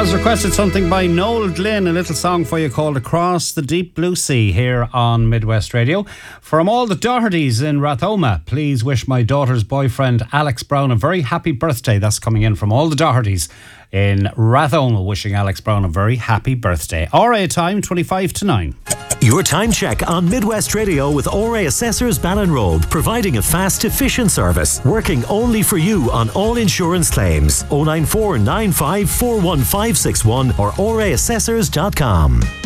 has requested something by Noel Glynn, a little song for you called Across the Deep Blue Sea here on Midwest Radio. From all the Dohertys in Rathoma, please wish my daughter's boyfriend Alex Brown a very happy birthday. That's coming in from all the Dohertys in Rathoma, wishing Alex Brown a very happy birthday. RA time, 25 to 9. Your time check on Midwest Radio with RA Assessors Ballinrobe, providing a fast, efficient service, working only for you on all insurance claims. 094 95 41561 or raassessors.com.